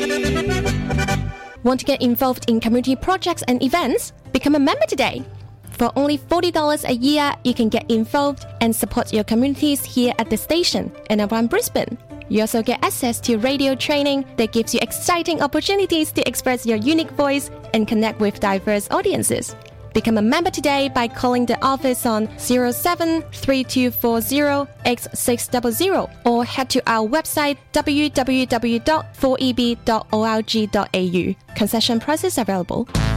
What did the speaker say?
Want to get involved in community projects and events? Become a member today. For only $40 a year, you can get involved and support your communities here at the station and around Brisbane. You also get access to radio training that gives you exciting opportunities to express your unique voice and connect with diverse audiences. Become a member today by calling the office on 0732408600 or head to our website www.4eb.org.au. Concession prices available.